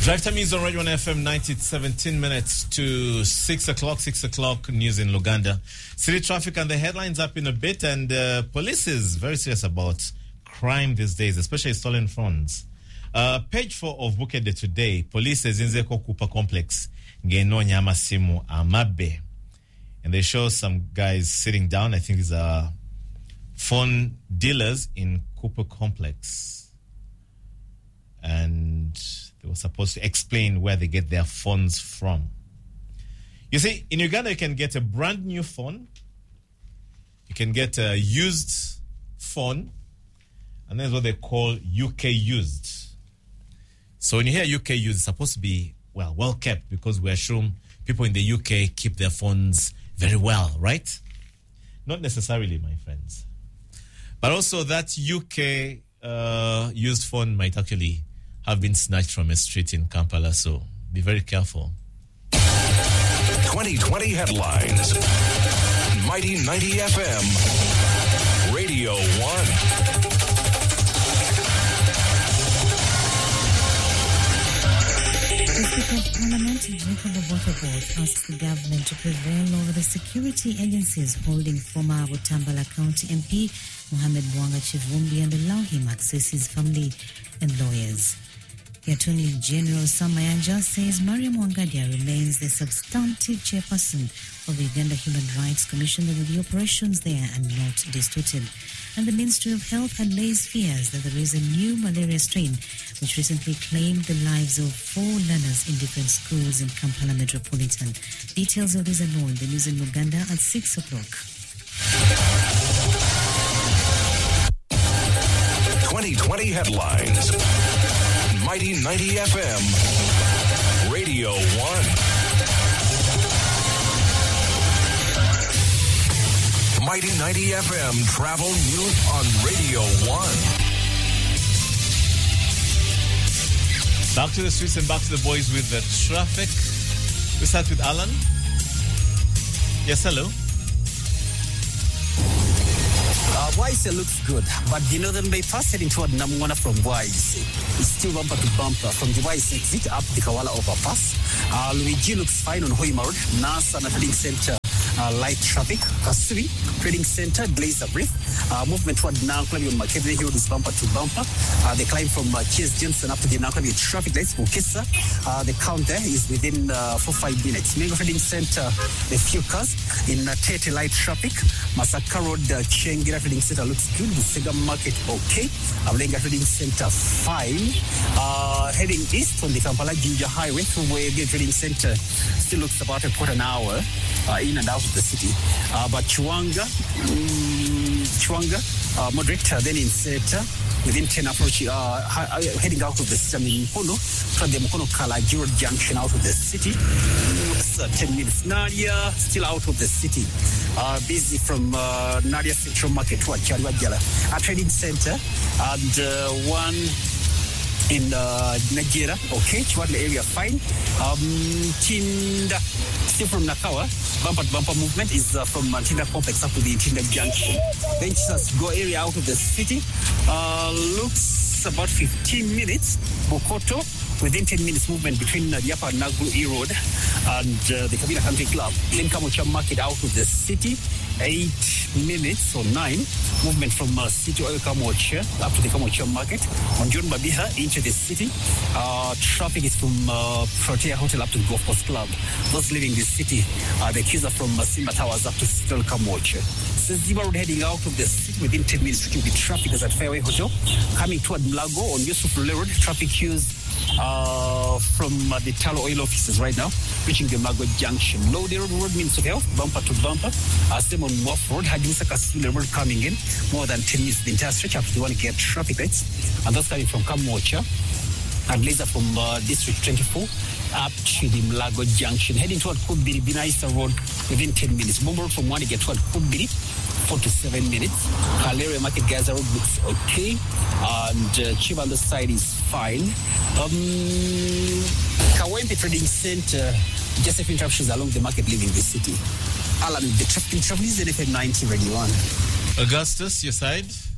Drive time is on Radio 1 FM 90, 17 minutes to 6 o'clock. 6 o'clock news in Luganda. City traffic and the headlines up in a bit. And police is very serious about crime these days, especially stolen phones. Page 4 of Bukede today. Police is in Zeko Kupa complex. Ngeno nyama simu amabe. And they show some guys sitting down. I think these are phone dealers in Cooper complex. And they were supposed to explain where they get their phones from. You see, in Uganda, you can get a brand new phone. You can get a used phone. And that's what they call UK used. So when you hear UK used, it's supposed to be, well kept, because we assume people in the UK keep their phones very well, right? Not necessarily, my friends. But also that UK used phone might actually have been snatched from a street in Kampala, so be very careful. 2020 headlines. Mighty 90 FM. Radio 1. The Speaker of Parliament, Jacob Obote, asks the government to prevail over the security agencies holding former Butambala County MP Mohamed Mwanga Chivumbi and allow him access his family and lawyers. The Attorney General Sam Mayanja says Mariam Wangadia remains the substantive chairperson of the Uganda Human Rights Commission, with the operations there and not distorted. And the Ministry of Health had lays fears that there is a new malaria strain which recently claimed the lives of 4 learners in different schools in Kampala Metropolitan. Details of this and more in the news in Uganda at 6 o'clock. 2020 headlines. Mighty 90 FM. Radio 1. Mighty 90 FM travel news on Radio 1. Back to the streets and back to the boys with the traffic. We start with Alan. Yes, hello. Waise looks good, but the northern bypass heading toward Namwana from Waise is still bumper to bumper from the Waise exit up the Kawala overpass. Luigi looks fine on Hoima Road. NASA Trading Center, light traffic. Kasuri Trading Center, delays are brief. Movement toward Nanklabi on Makebele Hill is bumper to bumper. The climb from Chase Johnson up to the Nanklabi traffic lights, Bukisa. The count there is within 4-5 minutes. Mango Trading Center, a few cars in Tete light traffic. Masaka Road, Chengira Trading Center looks good. Busega Market, okay. Abulenga Trading Center, fine. Heading east on the Kampala Jinja Highway through Wege Trading Center still looks about a quarter an hour in and out of the city. But Chwanga, moderate, then in Seta, within 10 approach, heading out of the city. Mukono, from the Mukono Kalajiro Junction out of the city. Looks 10 minutes. Nadia, still out of the city. Busy from Nadia Central Market to Achariwajala. A trading center and one in Nigeria, okay, Chwadle area fine. Tinda, still from Nakawa, bumper movement is from Tinda complex up to the Tinda junction. Then just go area out of the city, looks about 15 minutes. Bokoto, within 10 minutes movement between the Upper Nagu E Road and the Kabila Country Club. Then Kamocha Market out of the city. 8 minutes or 9 movement from City Oil Kamocha up to the Kamocha Market. On John Babiha into the city. Traffic is from Protea Hotel up to the Golf Course Club. Those leaving the city, the queues are from Simba Towers up to City Oil Kamocha. Ziba Road heading out of the city within 10 minutes. It will be traffic as at Fairway Hotel. Coming toward Mlago on Yusuf Road, traffic queues from the Talo Oil offices right now, reaching the Mago Junction. Lodi Road means of health, bumper to bumper. Same on Moff Road, Hadinsa Kasule Road coming in, more than 10 minutes. The entire stretch up to the one get traffic lights. And that's coming from Kamocha and laser from District 24 up to the Mlago Junction. Heading toward Kubiri, Binaisa Road within 10 minutes. Bomber Road from one to get toward Kubiri, 4 to 7 minutes. Kalere Market Gaza Road looks okay. And Chiba on the side is fine. Kawempe Trading Center, just interruptions along the market leaving the city. Alan, the traffic is NFM 90 Radio 1. Augustus, your side?